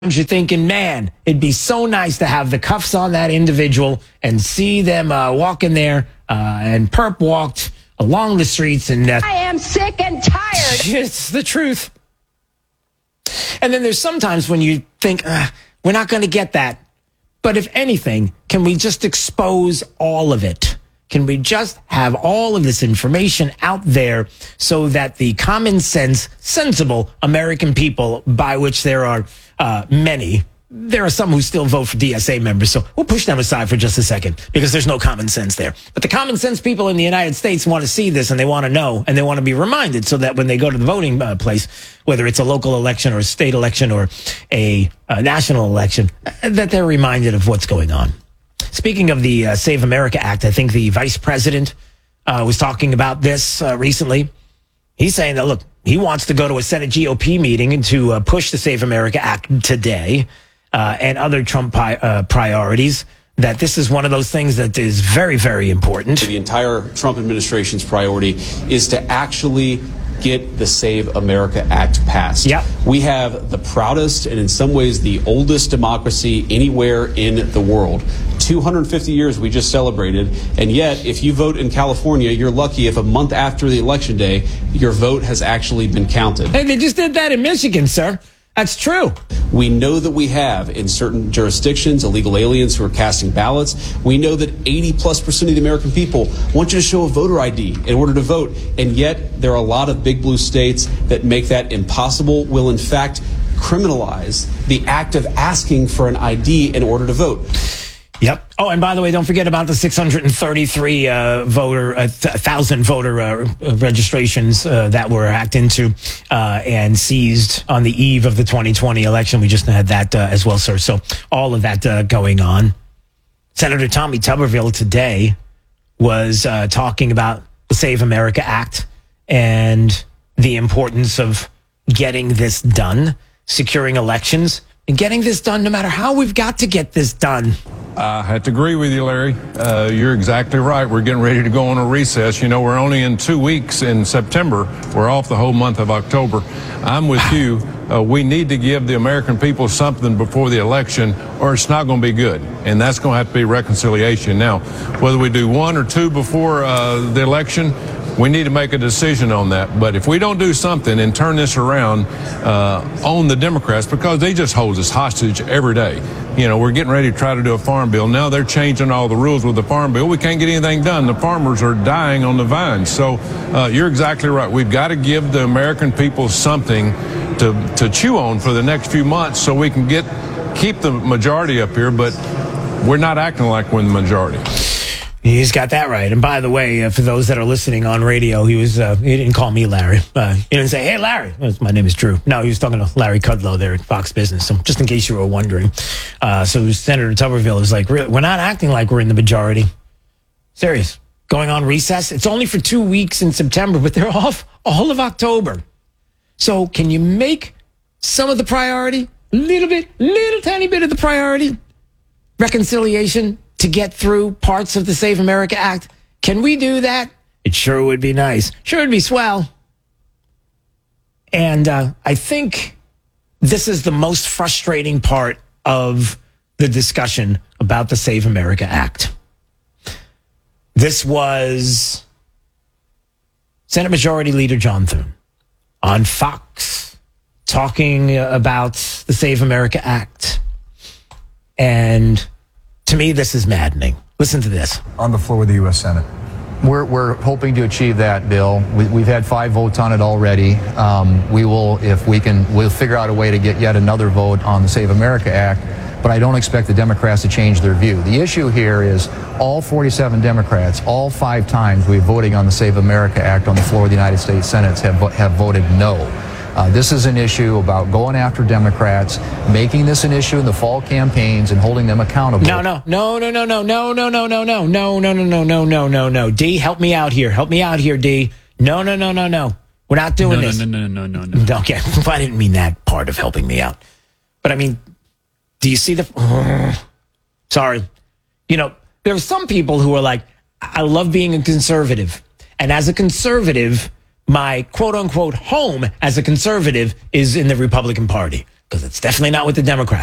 you're thinking, man, it'd be so nice to have the cuffs on that individual and see them walk in there and perp walked along the streets. And I am sick and tired. It's the truth. And then there's sometimes when you think, we're not going to get that. But if anything, can we just expose all of it? Can we just have all of this information out there so that the common sense, sensible American people, by which there are many, there are some who still vote for DSA members, so we'll push them aside for just a second because there's no common sense there. But the common sense people in the United States want to see this and they want to know and they want to be reminded so that when they go to the voting place, whether it's a local election or a state election or a national election, that they're reminded of what's going on. Speaking of the Save America Act, I think the vice president was talking about this recently. He's saying that, look, he wants to go to a Senate GOP meeting and to push the Save America Act today and other Trump priorities, that this is one of those things that is very, very important. The entire Trump administration's priority is to actually get the Save America Act passed. Yep. We have the proudest and in some ways the oldest democracy anywhere in the world. 250 years we just celebrated, and yet if you vote in California, you're lucky if a month after the election day, your vote has actually been counted. Hey, they just did that in Michigan, sir. That's true. We know that we have in certain jurisdictions illegal aliens who are casting ballots. We know that 80+% of the American people want you to show a voter ID in order to vote. And yet there are a lot of big blue states that make that impossible, will in fact criminalize the act of asking for an ID in order to vote. Yep. Oh, and by the way, don't forget about the 633,000 voter registrations that were hacked into and seized on the eve of the 2020 election. We just had that as well, sir. So all of that going on. Senator Tommy Tuberville today was talking about the Save America Act and the importance of getting this done, securing elections, and getting this done no matter how. We've got to get this done. I have to agree with you, Larry. You're exactly right. We're getting ready to go on a recess. You know, we're only in 2 weeks in September. We're off the whole month of October. I'm with you. We need to give the American people something before the election, or it's not going to be good. And that's going to have to be reconciliation. Now, whether we do one or two before the election, we need to make a decision on that. But if we don't do something and turn this around on the Democrats, because they just hold us hostage every day. You know, we're getting ready to try to do a farm bill. Now they're changing all the rules with the farm bill. We can't get anything done. The farmers are dying on the vine. So you're exactly right. We've got to give the American people something to chew on for the next few months so we can keep the majority up here. But we're not acting like we're the majority. He's got that right. And by the way, for those that are listening on radio, he didn't call me Larry. He didn't say, hey, Larry. My name is Drew. No, he was talking to Larry Kudlow there at Fox Business. So just in case you were wondering. So Senator Tuberville was like, really, we're not acting like we're in the majority. Serious. Going on recess. It's only for 2 weeks in September, but they're off all of October. So can you make some of the priority, little tiny bit of the priority, reconciliation, to get through parts of the Save America Act? Can we do that? It sure would be nice. Sure would be swell. And I think this is the most frustrating part of the discussion about the Save America Act. This was Senate Majority Leader John Thune on Fox talking about the Save America Act. And to me, this is maddening. Listen to this. On the floor with the U.S. Senate. We're hoping to achieve that, Bill. We've had 5 votes on it already. We will, if we can, we'll figure out a way to get yet another vote on the Save America Act. But I don't expect the Democrats to change their view. The issue here is all 47 Democrats, all 5 times we're voting on the Save America Act on the floor of the United States Senate have voted no. This is an issue about going after Democrats, making this an issue in the fall campaigns and holding them accountable. No. D, help me out here, D. No. We're not doing this. No. Okay, I didn't mean that part of helping me out. But I mean, do you see the... sorry. You know, there are some people who are like, I love being a conservative. And as a conservative, my quote-unquote home as a conservative is in the Republican Party. because it's definitely not with the Democrats.